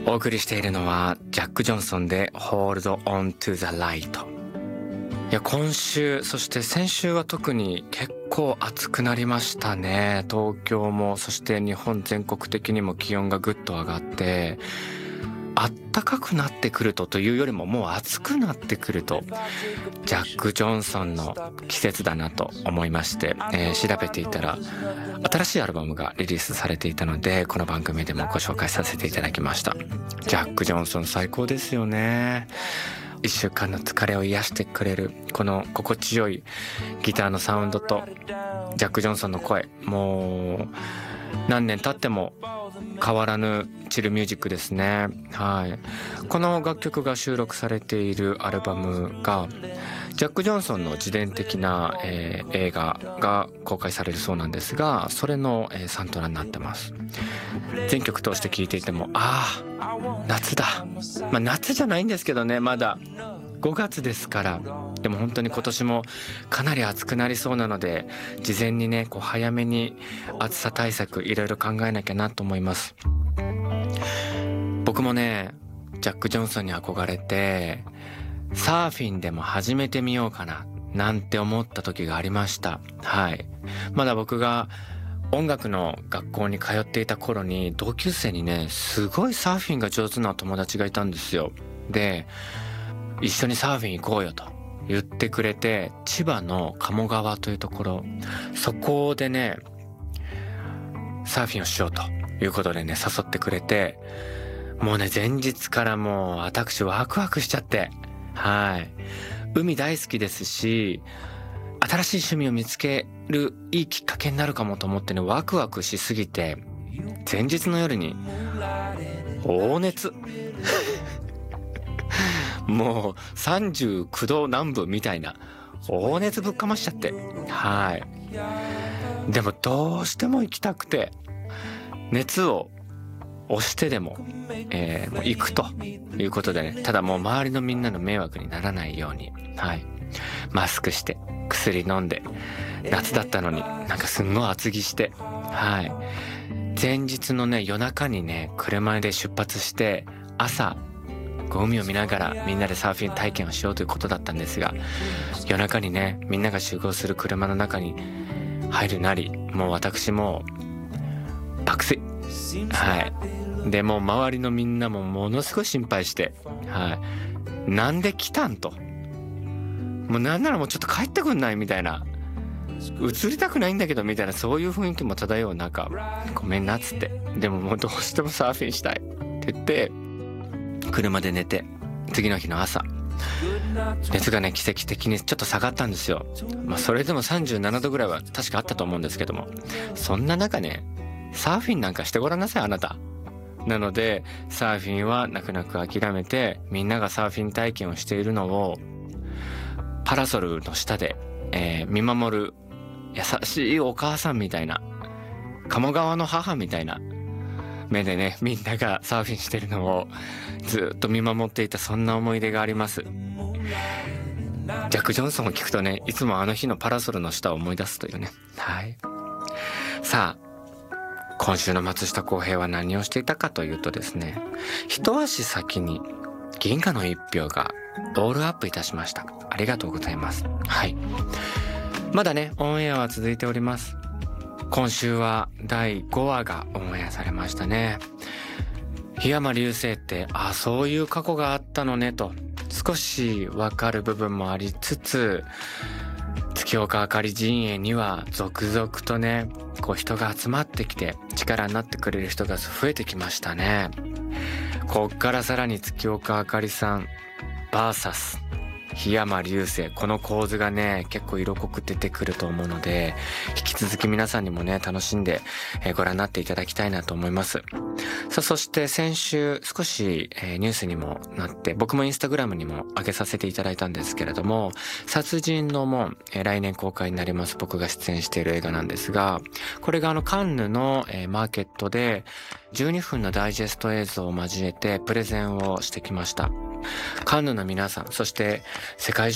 お送りしているのはジャック・ジョンソンで Hold on to the light。 いや、今週そして先週は特に結構暑くなりましたね。東京もそして日本全国的にも気温がぐっと上がって、あったかくなってくるというよりももう暑くなってくるとジャック・ジョンソンの季節だなと思いまして、調べていたら新しいアルバムがリリースされていたので、この番組でもご紹介させていただきました。ジャック・ジョンソン最高ですよね。一週間の疲れを癒してくれるこの心地よいギターのサウンドとジャック・ジョンソンの声、もう何年経っても変わらぬチルミュージックですね。はい。この楽曲が収録されているアルバムがジャック・ジョンソンの自伝的な、映画が公開されるそうなんですが、それの、サントラになってます。全曲通して聴いていても、夏だ。夏じゃないんですけどね、まだ5月ですから。でも本当に今年もかなり暑くなりそうなので、事前にね早めに暑さ対策いろいろ考えなきゃなと思います。僕もねジャック・ジョンソンに憧れてサーフィンでも始めてみようかななんて思った時がありました。はい。まだ僕が音楽の学校に通っていた頃に同級生にねすごいサーフィンが上手な友達がいたんですよ。で、一緒にサーフィン行こうよと言ってくれて、千葉の鴨川というところ、そこでねサーフィンをしようということでね誘ってくれて、もうね前日からもう私ワクワクしちゃって、はい。海大好きですし、新しい趣味を見つけるいいきっかけになるかもと思ってねワクワクしすぎて、前日の夜に大熱もう39度南部みたいな大熱ぶっかましちゃって、はい。でもどうしても行きたくて熱を押してでも、もう行くということでね、ただもう周りのみんなの迷惑にならないように、はい、マスクして薬飲んで、夏だったのになんかすんごい厚着して、はい。前日のね夜中にね車で出発して朝海を見ながらみんなでサーフィン体験をしようということだったんですが、夜中にねみんなが集合する車の中に入るなり、もう私も爆睡、はい。でもう周りのみんなもものすごい心配して、はい。なんで来たんと、もうなんならもうちょっと帰ってくんないみたいな、映りたくないんだけどみたいな、そういう雰囲気も漂う中、ごめんなっつって、でももうどうしてもサーフィンしたいって言って車で寝て、次の日の朝熱がね奇跡的にちょっと下がったんですよ。それでも37度ぐらいは確かあったと思うんですけども、そんな中ねサーフィンなんかしてごらんなさいあなた。なのでサーフィンは泣く泣く諦めて、みんながサーフィン体験をしているのをパラソルの下で、見守る優しいお母さんみたいな、鴨川の母みたいな目でねみんながサーフィンしてるのをずっと見守っていた、そんな思い出があります。ジャック・ジョンソンを聞くとね、いつもあの日のパラソルの下を思い出すというね。はい。さあ今週の松下洸平は何をしていたかというとですね、一足先に銀河の一票がロールアップいたしました。ありがとうございます。はい。まだねオンエアは続いております。今週は第5話がオンエアされましたね。檜山流星ってそういう過去があったのねと少しわかる部分もありつつ、月岡あかり陣営には続々とね人が集まってきて力になってくれる人が増えてきましたね。こっからさらに月岡あかりさん VS 檜山流星、この構図がね結構色濃く出てくると思うので、引き続き皆さんにもね楽しんで、ご覧になっていただきたいなと思います。さあそして先週少し、ニュースにもなって、僕もインスタグラムにも上げさせていただいたんですけれども、殺人の門、来年公開になります。僕が出演している映画なんですが、これがカンヌの、マーケットで12分のダイジェスト映像を交えてプレゼンをしてきました。カンヌの皆さん、そして世界中